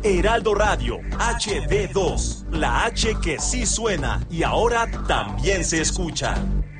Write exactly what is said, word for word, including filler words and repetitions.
Heraldo Radio, H D dos, la H que sí suena y ahora también se escucha.